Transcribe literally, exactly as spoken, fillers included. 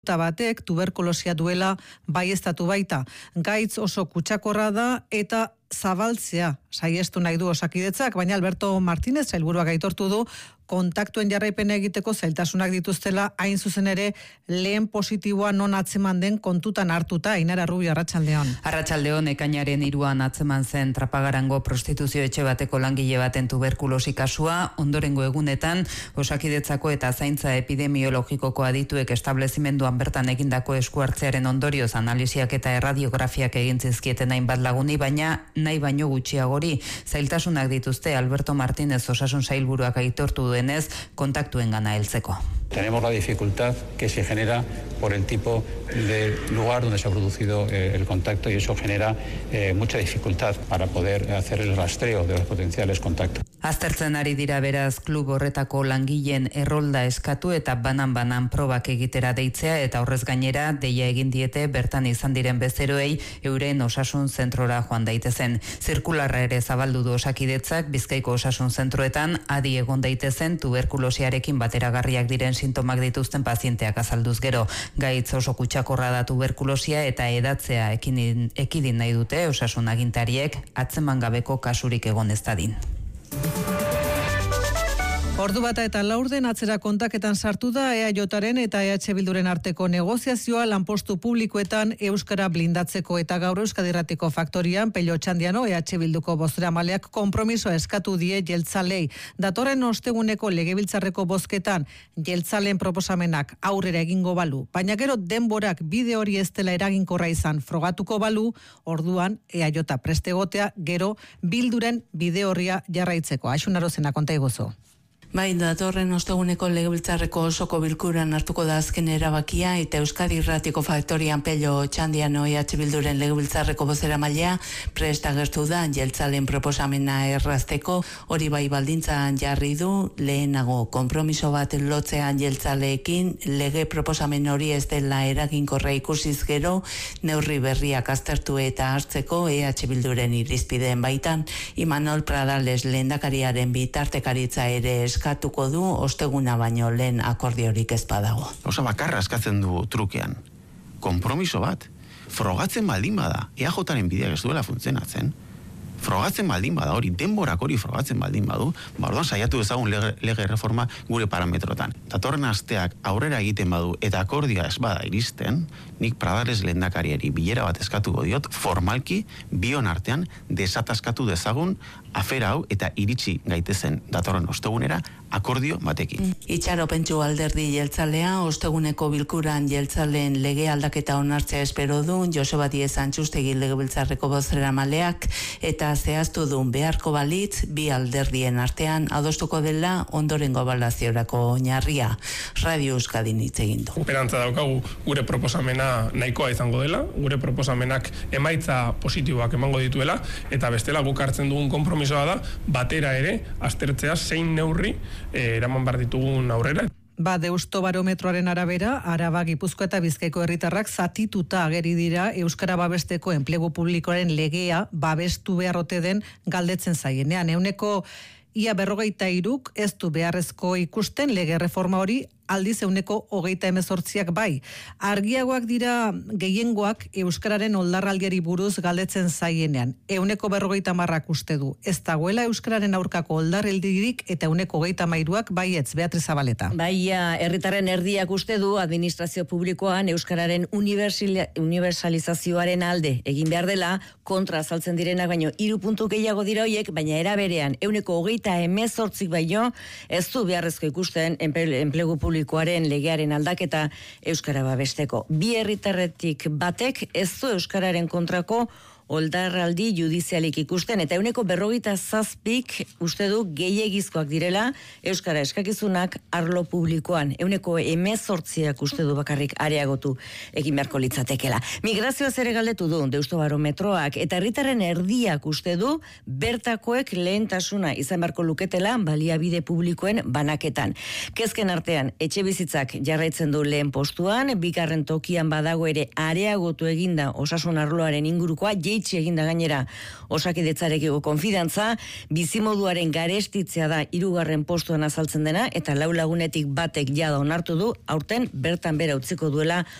batek tuberkulosia duela baieztatu baita. Gaitz oso kutsakorra da eta zabaltzea saiestu nahi du Osakidetzak, baina Alberto Martínez sailburuak aitortu du kontaktuen jarraipena egiteko zailtasunak dituztela, hain zuzen ere lehen positiboa non atzeman den kontutan hartuta. Ainara Rubio, arratsaldeon. Arratsaldeon, ekainaren hiruan atzeman zen Trapagarango prostituzio etxe bateko langile baten tuberkulosi kasua, ondorengo egunetan Osakidetzako eta zaintza epidemiologikoko adituek establezimenduan bertan egindako eskuartzearen ondorioz analisiak eta erradiografiak egin zizkieten hainbat laguni, baina nahi baino gutxiagori zailtasunak dituzte. Alberto Martínez osasun sailburuak aitortu duenez kontaktuen gana heltzeko. Tenemos la dificultad que se genera por el tipo de lugar donde se ha producido eh, el contacto y eso genera eh, mucha dificultad para poder hacer el rastreo de los potenciales contactos. Aztertzen ari dira beraz klub horretako langileen errolda eskatu eta banan-banan probak egitera deitzea eta horrez gainera deia egin diete bertan izan diren bezeroei euren osasun zentrora joan daitezen. Zirkularra ere zabaldu du Osakidetzak Bizkaiko osasun zentroetan adi egon daitezen tuberkulosiarekin bateragarriak diren sintomak dituzten pazienteak azalduz gero. Gaitz oso kutsakorra da tuberkulosia eta edatzea ekidin, ekidin nahi dute osasun agintariek atzeman gabeko kasurik egon ez dadin. Ordu bata eta laurden atzera kontaketan sartu da E A Jaren eta E H Bilduren arteko negoziazioa lanpostu publikoetan euskara blindatzeko eta gaur Euskadi Irratiko Faktorian Pello Txandiano E H Bilduko bozeramaleak konpromisoa eskatu die jeltzalei. Datorren osteguneko legebiltzarreko bozketan jeltzaleen proposamenak aurrera egingo balu, baina gero denborak bide hori ez dela eraginkorra izan frogatuko balu, orduan E A J preste egotea gero Bilduren bide horria jarraitzeko. Aixunarozena konta iguzu. Bai, datorren osteguneko legebiltzarreko osoko bilkuran hartuko da azken erabakia eta Euskadi Irratiko Faktorian Pello Txandiano E H Bilduren legebiltzarreko bozeramailea prest agertu da jeltzalen proposamena errazteko, hori bai baldintzan jarri du lehenago konpromiso bat lotzean jeltzaleekin, lege proposamen hori ez dela eraginkorra ikusiz gero neurri berriak aztertu eta hartzeko E H Bilduren irizpideen baitan Imanol Pradales lehendakariaren bitartekaritza ere eskatuko du osteguna baino lehen akordiorik ez badago. Osa bakarra eskatzen du trukean. Konpromiso bat. Frogatzen baldin bada, E A Jaren bideak ez duela funtzionatzen. Frogatzen baldin bada, hori denborak hori frogatzen baldin badu, ba orduan saiatu ezagun lege, lege reforma gure parametrotan. Datorren asteak aurrera egiten badu eta akordioa ez bada iristen, nik Pradales lehendakariari bilera bat eskatuko diot, formalki bion artean desataskatu dezagun afera hau eta iritsi gaitezen datorren ostegunera akordio batekin. Itxaro Pentsu alderdi jeltzalea osteguneko bilkuran jeltzaleen lege aldaketa onartzea espero du Joseba Diez Antxustegi legebiltzarreko bozeramaleak eta zehaztu duen beharko balitz bi alderdien artean adostuko dela ondorengo ebaluaziorako oinarria. Radio Euskadin hitz egin du. Esperantza daukagu gure proposamena nahikoa izango dela, gure proposamenak emaitza positiboak emango dituela eta bestela guk hartzen dugun konpromisoa da batera ere aztertzea zein neurri eh, eraman behar ditugun aurrera. Ba, Deusto barometroaren arabera, Araba, Gipuzkoa eta Bizkaiko herritarrak zatituta ageri dira euskara babesteko enplegu publikoaren legea babestu beharrote den galdetzen zaienean. Euneko ia berrogeita iruk ez du beharrezko ikusten lege reforma hori, aldiz euneko hogeita hemezortziak bai. Argiagoak dira gehiengoak euskararen oldarraldiari buruz galdetzen zaienean. Euneko berrogeita marrak uste du. Ez dagoela euskararen aurkako oldarraldirik eta euneko hogeita mairuak baietz. Beatriz Zabaleta. Baia, herritaren erdiak uste du administrazio publikoan euskararen universalizazioaren alde egin behar dela, kontra azaltzen direnak baino hiru puntu gehiago dira hoiek, baina era berean euneko hogeita hemezortzik baino ez du beharrezko ikusten enplegu publiko publikoaren legearen aldaketa euskara babesteko. Bi herritarretik batek ez du euskararen kontrako oldarraldi judizialik ikusten eta euneko berrogeita zazpik uste du gehiegizkoak direla euskara eskakizunak arlo publikoan. Euneko hemezortziak uste du bakarrik areagotu egin beharko litzatekela. Migrazioaz ere galdetu du Deusto barometroak eta herritarren erdiak uste du bertakoek lehentasuna izan beharko luketela baliabide publikoen banaketan. Kezken artean etxe bizitzak jarraitzen du lehen postuan, bigarren tokian badago ere areagotu eginda osasun arloaren ingurukoa, jaitsi eginda gainera. Osakidetzarekiko konfidantza, bizimoduaren garestitzea da hirugarren postuan azaltzen dena, eta lau lagunetik batek jada onartu du, aurten bertan bera utziko duela